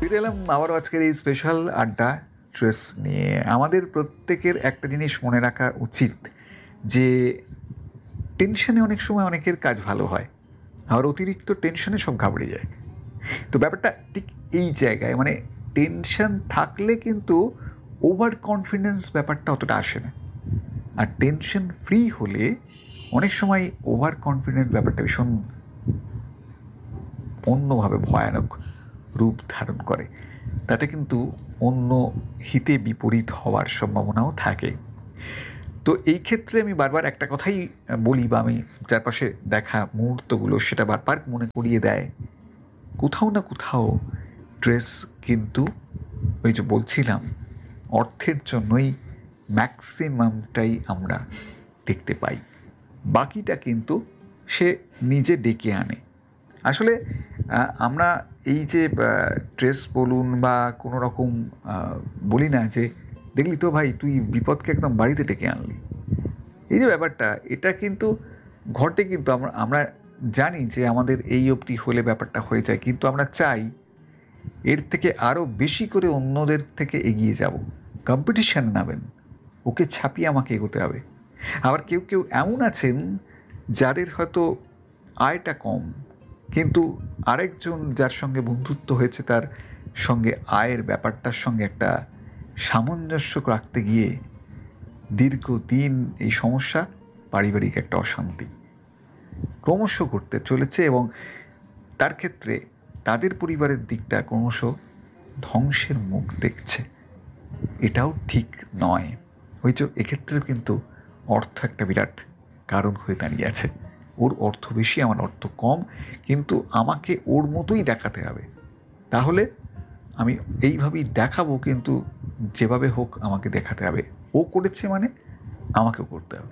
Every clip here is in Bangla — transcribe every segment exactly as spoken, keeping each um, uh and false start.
ফিরে এলাম আবারও আজকের এই স্পেশাল আড্ডা স্ট্রেস নিয়ে। আমাদের প্রত্যেকের একটা জিনিস মনে রাখা উচিত যে টেনশনে অনেক সময় অনেকের কাজ ভালো হয়, আর অতিরিক্ত টেনশনে সব ঘাবড়ে যায়। তো ব্যাপারটা ঠিক এই জায়গায়, মানে টেনশন থাকলে কিন্তু ওভার কনফিডেন্স ব্যাপারটা অতটা আসে না, আর টেনশন ফ্রি হলে অনেক সময় ওভার কনফিডেন্স ব্যাপারটা ভীষণ অন্যভাবে ভয়ানক রূপ ধারণ করে। তাতে কিন্তু অন্য হিতে বিপরীত হওয়ার সম্ভাবনাও থাকে। তো এই ক্ষেত্রে আমি বারবার একটা কথাই বলি, বা আমি চারপাশে দেখা মুহূর্তগুলো সেটা বারবার মনে করিয়ে দেয়, কোথাও না কোথাও স্ট্রেস কিন্তু ওই যে বলছিলাম অর্থের জন্যই ম্যাক্সিমামটাই আমরা দেখতে পাই, বাকিটা কিন্তু সে নিজে ডেকে আনে। আসলে আমরা এই যে স্ট্রেস বলুন বা কোনো রকম বলি না যে দেখলি তো ভাই তুই বিপদকে একদম বাড়িতে ডেকে আনলি, এই যে ব্যাপারটা, এটা কিন্তু ঘটে। কিন্তু আমরা আমরা জানি যে আমাদের এই অবধি হলে ব্যাপারটা হয়ে যায়, কিন্তু আমরা চাই এর থেকে আরও বেশি করে অন্যদের থেকে এগিয়ে যাব, কম্পিটিশান নামেন, ওকে ছাপিয়ে আমাকে এগোতে হবে। আবার কেউ কেউ এমন আছেন যাদের হয়তো আয়টা কম, কিন্তু আরেকজন যার সঙ্গে বন্ধুত্ব হয়েছে তার সঙ্গে আয়ের ব্যাপারটার সঙ্গে একটা সামঞ্জস্য রাখতে গিয়ে দীর্ঘদিন এই সমস্যা, পারিবারিক একটা অশান্তি ক্রমশ করতে চলেছে, এবং তার ক্ষেত্রে তাদের পরিবারের দিকটা ক্রমশ ধ্বংসের মুখ দেখছে। এটাও ঠিক নয়। ওই যে এক্ষেত্রেও কিন্তু অর্থ একটা বিরাট কারণ হয়ে দাঁড়িয়ে আছে। ওর অর্থ বেশি, আমার অর্থ কম, কিন্তু আমাকে ওর মতোই দেখাতে হবে, তাহলে আমি এইভাবেই দেখাবো, কিন্তু যেভাবে হোক আমাকে দেখাতে হবে। ও করেছে মানে আমাকেও করতে হবে।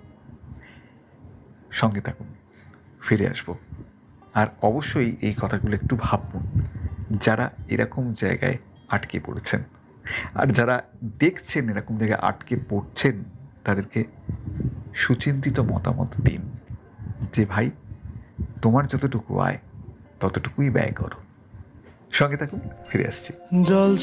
সঙ্গে থাকুন, ফিরে আসবো। আর অবশ্যই এই কথাগুলো একটু ভাবুন, যারা এরকম জায়গায় আটকে পড়েছেন, আর যারা দেখছেন এরকম জায়গায় আটকে পড়ছেন, তাদেরকে সুচিন্তিত মতামত দিন যে ভাই তোমার যতটুকু আয় ততটুকুই ব্যয় করো। সঙ্গে থাকুন, ফিরে আসছি। জল